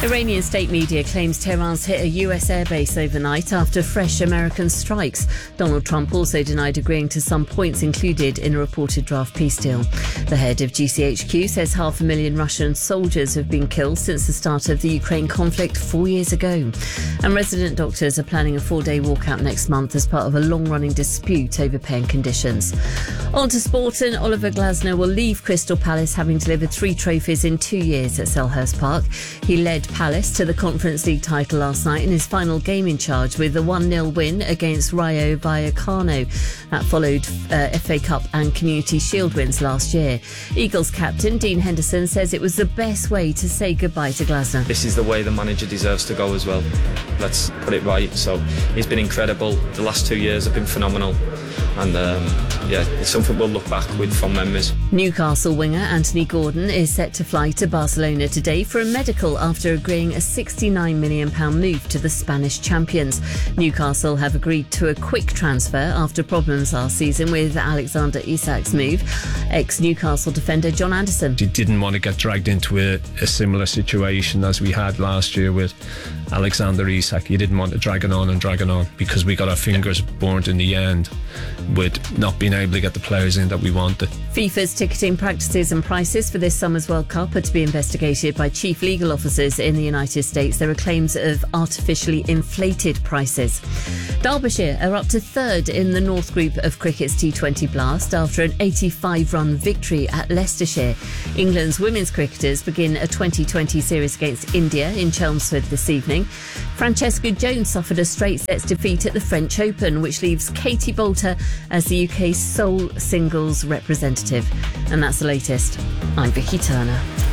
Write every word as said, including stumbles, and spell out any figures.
Iranian state media claims Tehran's hit a U S airbase overnight after fresh American strikes. Donald Trump also denied agreeing to some points included in a reported draft peace deal. The head of G C H Q says half a million Russian soldiers have been killed since the start of the Ukraine conflict four years ago. And resident doctors are planning a four-day walkout next month as part of a long-running dispute over pay and conditions. On to sport, and Oliver Glasner will leave Crystal Palace having delivered three trophies in two years at Selhurst Park. He led Palace to the Conference League title last night in his final game in charge with a one nil win against Rayo Vallecano. That followed uh, F A Cup and Community Shield wins last year. Eagles captain Dean Henderson says it was the best way to say goodbye to Glasner. This is the way the manager deserves to go as well. Let's put it right. So he's been incredible. The last two years have been phenomenal. And um, yeah, it's something we'll look back with fond memories. Newcastle winger Anthony Gordon is set to fly to Barcelona today for a medical after agreeing a sixty-nine million pounds move to the Spanish champions. Newcastle have agreed to a quick transfer after problems last season with Alexander Isak's move. Ex-Newcastle defender John Anderson. He didn't want to get dragged into a, a similar situation as we had last year with Alexander Isak. He didn't want to drag it on and drag it on because we got our fingers burnt in the end with not being able to get the players in that we wanted. FIFA's ticketing practices and prices for this summer's World Cup are to be investigated by chief legal officers in the United States. There are claims of artificially inflated prices. Derbyshire are up to third in the North Group of cricket's T twenty Blast after an eighty-five run victory at Leicestershire. England's women's cricketers begin a twenty twenty series against India in Chelmsford this evening. Francesca Jones suffered a straight sets defeat at the French Open, which leaves Katie Boulter as the U K's sole singles representative. And that's the latest. I'm Vicky Turner.